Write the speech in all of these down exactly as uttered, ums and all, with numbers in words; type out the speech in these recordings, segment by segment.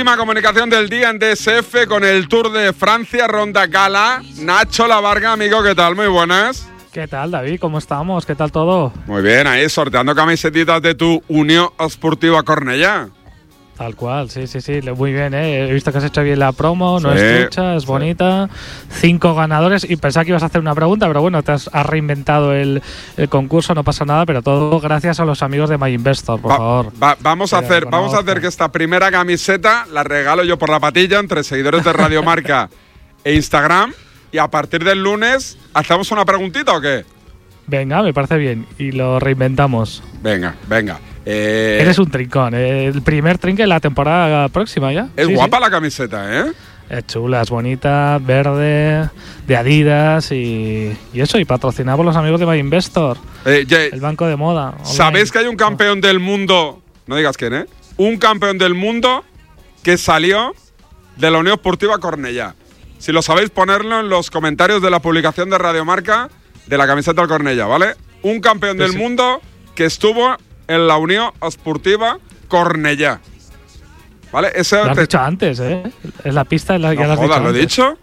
Última comunicación del día en D S F con el Tour de Francia, Ronda Gala. Nacho Lavarga, amigo, ¿qué tal? Muy buenas. ¿Qué tal, David? ¿Cómo estamos? ¿Qué tal todo? Muy bien, ahí sorteando camisetitas de tu Unión Esportiva Cornellà. Tal cual, sí, sí, sí, muy bien, ¿eh? He visto que has hecho bien la promo, no sí, es trucha, es sí. bonita. Cinco ganadores y pensaba que ibas a hacer una pregunta, pero bueno, te has, has reinventado el, el concurso, no pasa nada, pero todo gracias a los amigos de MyInvestor, por va, favor. Va, vamos, a hacer, vamos a hacer que esta primera camiseta la regalo yo por la patilla entre seguidores de Radio Marca e Instagram, y a partir del lunes, ¿hacemos una preguntita o qué? Venga, me parece bien, y lo reinventamos. Venga, venga. Eh, Eres un trincón, ¿eh? El primer trinque de la temporada próxima ya. Es sí, guapa sí. la camiseta, ¿eh? Es chula, es bonita, verde, de Adidas y, y eso, y patrocinado por los amigos de MyInvestor, eh, yeah. el banco de moda. Online. ¿Sabéis que hay un campeón del mundo? No digas quién, ¿eh? Un campeón del mundo que salió de la Unión Esportiva Cornellà. Si lo sabéis, ponerlo en los comentarios de la publicación de Radio Marca de la camiseta del Cornellà, ¿vale? Un campeón pues del sí. mundo que estuvo en la Unión Esportiva Cornellà. ¿Vale? Ese lo has te... dicho antes, ¿eh? Es la pista en la que no, lo has jodas, dicho ¿lo he dicho?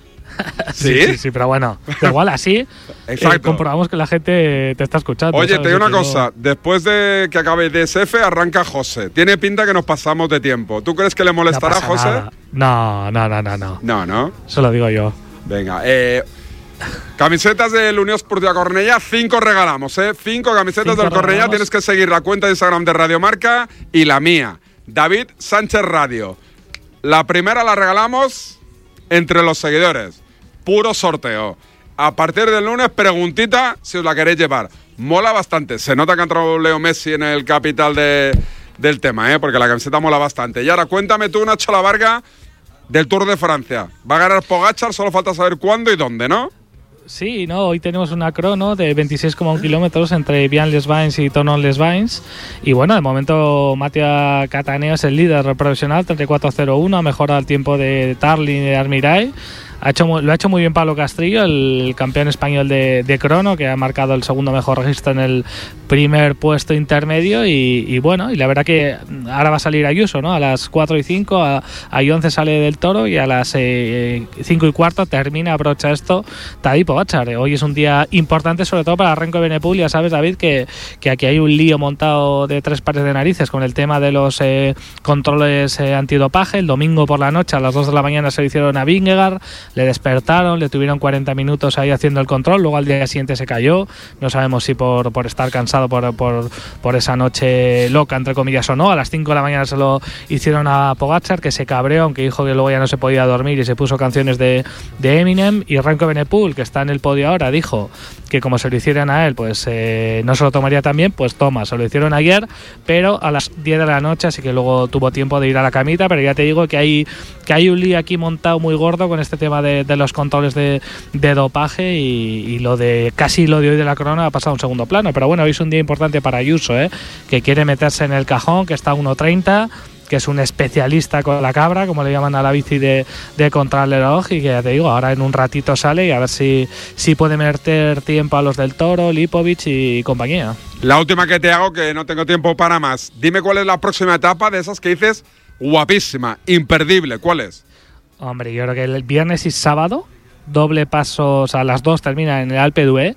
¿Sí? ¿Sí? Sí, sí, pero bueno, da igual, así eh, comprobamos que la gente te está escuchando. Oye, te digo una yo... cosa, después de que acabe D S F arranca José. Tiene pinta que nos pasamos de tiempo. ¿Tú crees que le molestará no a José? Nada. No, no, no, no, no. No, ¿no? Eso lo digo yo. Venga, eh... camisetas de la Unión Esportiva Cornellà, cinco regalamos, ¿eh? Cinco camisetas cinco del Cornellà. Regalamos. Tienes que seguir la cuenta de Instagram de Radio Marca y la mía, David Sánchez Radio. La primera la regalamos entre los seguidores. Puro sorteo. A partir del lunes, preguntita si os la queréis llevar. Mola bastante. Se nota que ha entrado Leo Messi en el capital de, del tema, ¿eh? Porque la camiseta mola bastante. Y ahora cuéntame tú, Nacho Lavarga, del Tour de Francia. Va a ganar Pogačar, solo falta saber cuándo y dónde, ¿no? Sí, no, hoy tenemos una crono de veintiséis coma uno kilómetros entre Vian-les-Bains y Thonon-les-Bains. Y bueno, de momento Mattia Cataneo es el líder profesional, treinta y cuatro cero uno, ha mejorado el tiempo de Tarling y de Armirai. Ha hecho, lo ha hecho muy bien Pablo Castrillo, el campeón español de, de crono, que ha marcado el segundo mejor registro en el primer puesto intermedio. Y, y bueno, y la verdad que ahora va a salir Ayuso, ¿no? A las cuatro y cinco, a, a once sale del Toro y a las eh, cinco y cuarto termina, abrocha esto Tadej Pogačar. Hoy es un día importante, sobre todo para Renko Evenepoel. Ya sabes, David, que, que aquí hay un lío montado de tres pares de narices con el tema de los eh, controles eh, antidopaje. El domingo por la noche a las dos de la mañana se lo hicieron a Vingegaard. Le despertaron, le tuvieron cuarenta minutos ahí haciendo el control, luego al día siguiente se cayó. No sabemos si por, por estar cansado por, por, por esa noche loca, entre comillas, o no. A las cinco de la mañana se lo hicieron a Pogačar, que se cabreó, aunque dijo que luego ya no se podía dormir y se puso canciones de, de Eminem. Y Renko Evenepoel, que está en el podio ahora, dijo que como se lo hicieran a él, pues eh, no se lo tomaría tan bien. Pues toma, se lo hicieron ayer, pero a las diez de la noche, así que luego tuvo tiempo de ir a la camita. Pero ya te digo que hay, que hay un lío aquí montado muy gordo con este tema de, de los controles de, de dopaje y, y lo de casi lo de hoy de la corona ha pasado a un segundo plano. Pero bueno, hoy es un día importante para Ayuso, ¿eh? Que quiere meterse en el cajón, que está a uno treinta, que es un especialista con la cabra, como le llaman a la bici de, de contrarreloj, y que ya te digo, ahora en un ratito sale y a ver si, si puede meter tiempo a los del Toro, Lipovic y compañía. La última que te hago, que no tengo tiempo para más. Dime cuál es la próxima etapa de esas que dices guapísima, imperdible. ¿Cuál es? Hombre, yo creo que el viernes y sábado, doble paso, o sea, las dos terminan en el Alpe d'Huez,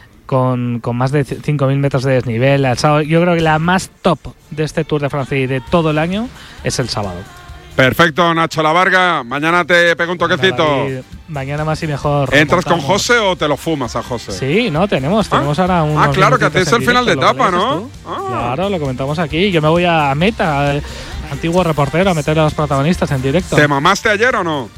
con, con más de cinco mil metros de desnivel. El sábado, yo creo que la más top de este Tour de Francia y de todo el año es el sábado. Perfecto, Nacho Lavarga. Mañana te pego un toquecito. Mañana, mañana más y mejor. ¿Entras con José o te lo fumas a José? Sí, no, tenemos. ¿Ah? Tenemos ahora un. Ah, claro, que hacéis el final de etapa, ¿no? Ah. Claro, lo comentamos aquí. Yo me voy a Meta, antiguo reportero, a meter a los protagonistas en directo. ¿Te mamaste ayer o no?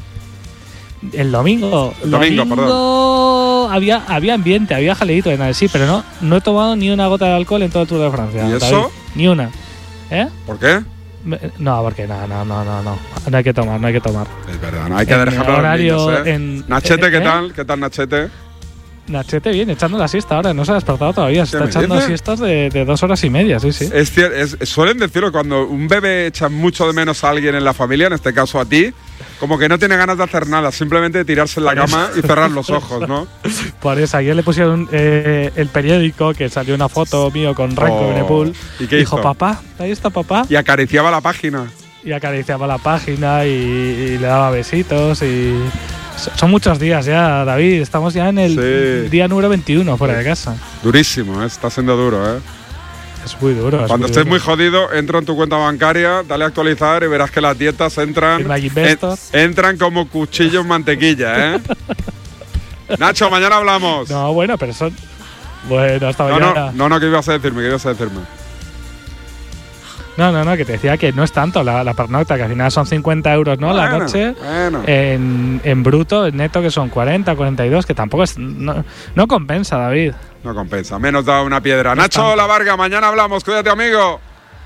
El domingo. El domingo, domingo perdón. Había, había ambiente, había jaleíto de nada, sí, pero no, no he tomado ni una gota de alcohol en todo el Tour de Francia. ¿Y eso? David, ni una. ¿Eh? ¿Por qué? No, porque no, no, no, no, no. No hay que tomar, no hay que tomar. Es verdad, no hay que dejar a los niños, ¿eh? En, Nachete, ¿qué ¿eh? tal? ¿Qué tal, Nachete? Nachete bien, echando la siesta ahora, no se ha despertado todavía, se está echando dice? siestas de, de dos horas y media, sí, sí. Es cierto, es, suelen decirlo cuando un bebé echa mucho de menos a alguien en la familia, en este caso a ti, como que no tiene ganas de hacer nada, simplemente de tirarse en la cama y cerrar los ojos, ¿no? Por eso, ayer le pusieron eh, el periódico, que salió una foto mío con Renko Evenepoel. ¿Y qué dijo, hizo? papá, ahí está papá. Y acariciaba la página. y acariciaba la página y, y le daba besitos y... Son muchos días ya, David. Estamos ya en el sí. día número veintiuno fuera sí. de casa. Durísimo, ¿eh? Está siendo duro, ¿eh? Es muy duro. Es Cuando muy estés duro. muy jodido, entra en tu cuenta bancaria, dale a actualizar y verás que las dietas entran en, entran como cuchillo en mantequilla, ¿eh? Nacho, mañana hablamos. No, bueno, pero son... Bueno, hasta no, mañana. No, no, no, ¿qué ibas a decirme? ¿Qué ibas a decirme? No, no, no, que te decía que no es tanto la, la pernocta, que al final son cincuenta euros, ¿no? Bueno, la noche. Bueno. En, en bruto, en neto, que son cuarenta, cuarenta y dos, que tampoco es. No, no compensa, David. No compensa, menos da una piedra. No Nacho La Varga, mañana hablamos. Cuídate, amigo.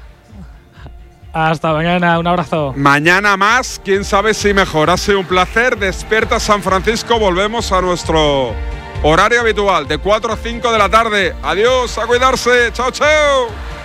Hasta mañana, un abrazo. Mañana más, quién sabe si mejor. Ha sido un placer. Despierta San Francisco. Volvemos a nuestro horario habitual, de cuatro a cinco de la tarde. Adiós, a cuidarse. Chao, chao.